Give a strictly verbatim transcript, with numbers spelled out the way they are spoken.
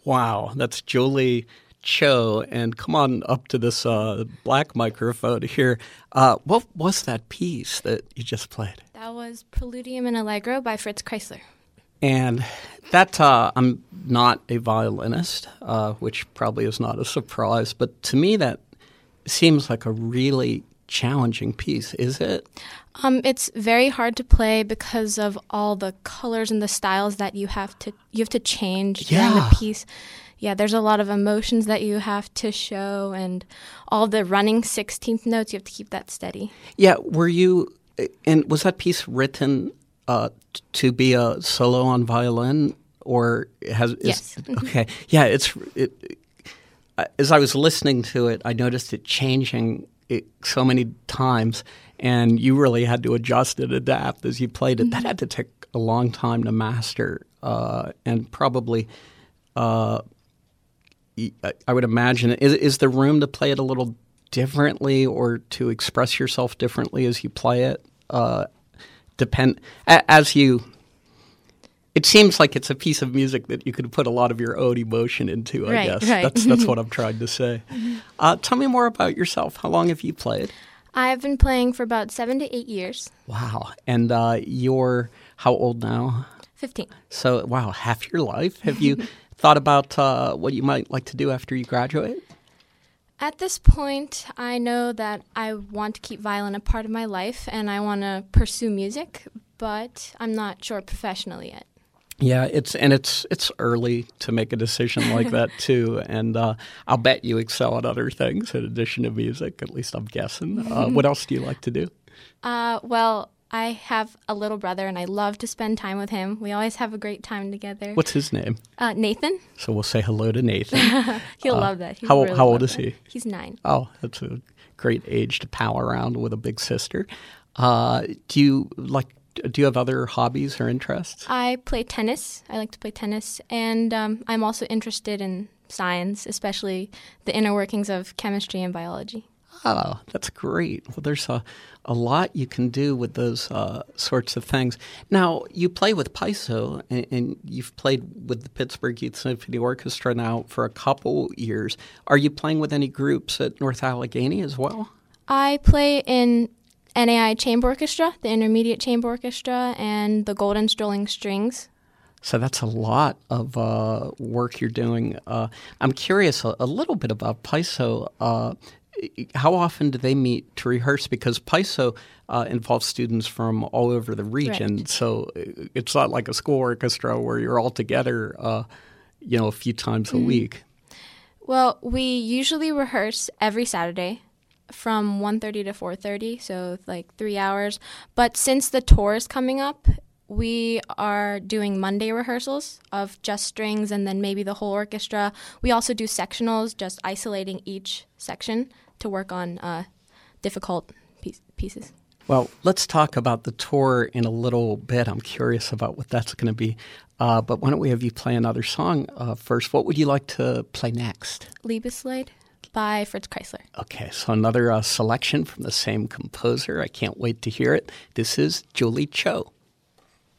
Wow, that's Julie Cho. And come on up to this uh, black microphone here. Uh, what was that piece that you just played? That was Preludium in Allegro by Fritz Kreisler. And that, uh, I'm not a violinist, uh, which probably is not a surprise, but to me that seems like a really challenging piece, is it? Um, it's very hard to play because of all the colors and the styles that you have to you have to change during Yeah. the piece. Yeah, there's a lot of emotions that you have to show, and all the running sixteenth notes, you have to keep that steady. Yeah, were you, and was that piece written uh, t- to be a solo on violin, or has? Is, Yes. Okay, yeah, it's, it, as I was listening to it, I noticed it changing it so many times, and you really had to adjust and adapt as you played it. Mm-hmm. That had to take a long time to master, uh, and probably, uh, I would imagine, is, is there room to play it a little differently or to express yourself differently as you play it? Uh, depend as you. It seems like it's a piece of music that you could put a lot of your own emotion into, I right, guess. Right. That's that's what I'm trying to say. Uh, tell me more about yourself. How long have you played? I've been playing for about seven to eight years. Wow. And uh, you're how old now? Fifteen. So, wow, half your life. Have you thought about uh, what you might like to do after you graduate? At this point, I know that I want to keep violin a part of my life, and I want to pursue music, but I'm not sure professionally yet. Yeah, it's and it's it's early to make a decision like that too, and uh, I'll bet you excel at other things in addition to music. At least I'm guessing. Uh, what else do you like to do? Uh, well, I have a little brother, and I love to spend time with him. We always have a great time together. What's his name? Uh, Nathan. So we'll say hello to Nathan. He'll uh, love that. He'll how really how old love is that. he? He's nine. Oh, that's a great age to pal around with a big sister. Uh, do you like? Do you have other hobbies or interests? I play tennis. I like to play tennis, and um, I'm also interested in science, especially the inner workings of chemistry and biology. Oh, that's great. Well, there's a, a lot you can do with those uh, sorts of things. Now, you play with Paiso, and, and you've played with the Pittsburgh Youth Symphony Orchestra now for a couple years. Are you playing with any groups at North Allegheny as well? I play in N A I Chamber Orchestra, the Intermediate Chamber Orchestra, and the Golden Strolling Strings. So that's a lot of uh, work you're doing. Uh, I'm curious a, a little bit about Paiso. Uh, how often do they meet to rehearse? Because Paiso uh, involves students from all over the region, right. So it's not like a school orchestra where you're all together, uh, you know, a few times a mm-hmm. week. Well, we usually rehearse every Saturday from one thirty to four thirty, so like three hours. But since the tour is coming up, we are doing Monday rehearsals of just strings and then maybe the whole orchestra. We also do sectionals, just isolating each section to work on uh, difficult piece- pieces. Well, let's talk about the tour in a little bit. I'm curious about what that's going to be. Uh, but why don't we have you play another song uh, first? What would you like to play next? Liebeslied by Fritz Kreisler. Okay, so another uh, selection from the same composer. I can't wait to hear it. This is Julie Cho.